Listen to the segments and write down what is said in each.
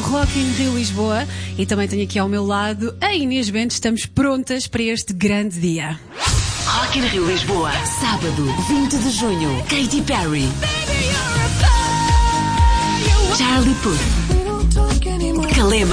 Rock in Rio Lisboa e também tenho aqui ao meu lado a Inês Bento. Estamos prontas para este grande dia. Rock in Rio Lisboa, sábado 20 de junho. Katy Perry, Charlie Puth, Kalema,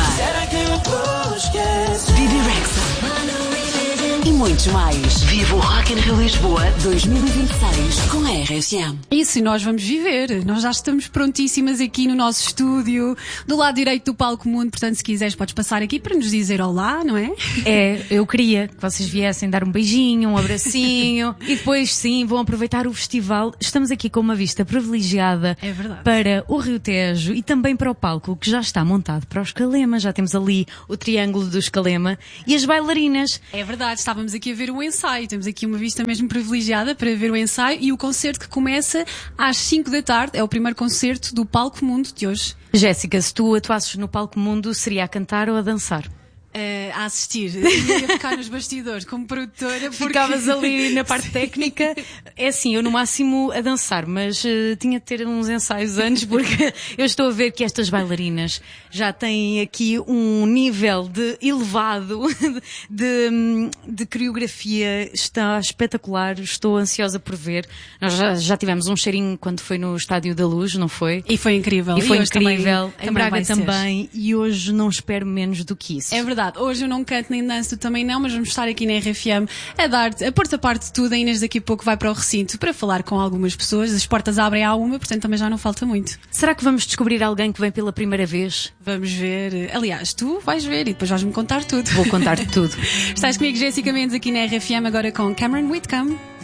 Bibi Rexha e muitos mais. Viva o Rock in Rio Lisboa 2026 com a RFM. Isso nós vamos viver. Nós já estamos prontíssimas aqui no nosso estúdio, do lado direito do Palco Mundo. Portanto, se quiseres, podes passar aqui para nos dizer olá, não é? Eu queria que vocês viessem dar um beijinho, um abracinho e depois, sim, vão aproveitar o festival. Estamos aqui com uma vista privilegiada para o Rio Tejo e também para o palco, que já está montado para os Kalema. Já temos ali o triângulo dos Kalema e as bailarinas. É verdade, estávamos aqui a ver um ensaio. Temos aqui uma vista mesmo privilegiada para ver o ensaio e o concerto que começa às 5 da tarde. É o primeiro concerto do Palco Mundo de hoje. Jéssica, se tu atuasses no Palco Mundo, seria a cantar ou a dançar? A assistir. Eu ia ficar nos bastidores como produtora. Ficavas ali na parte técnica. É assim, eu no máximo a dançar, mas tinha de ter uns ensaios antes, porque eu estou a ver que estas bailarinas já têm aqui um nível de elevado de coreografia. Está espetacular, estou ansiosa por ver. Nós já tivemos um cheirinho quando foi no Estádio da Luz, não foi? E foi incrível. E foi incrível. Também em Braga também. E hoje não espero menos do que isso. É verdade. Hoje eu não canto nem danço, tu também não, mas vamos estar aqui na RFM a pôr-te a parte de tudo. A Inês daqui a pouco vai para o recinto para falar com algumas pessoas. As portas abrem à uma, portanto também já não falta muito. Será que vamos descobrir alguém que vem pela primeira vez? Vamos ver. Aliás, tu vais ver e depois vais-me contar tudo. Vou contar-te tudo. Estás comigo, Jéssica Mendes, aqui na RFM, agora com Cameron Whitcomb.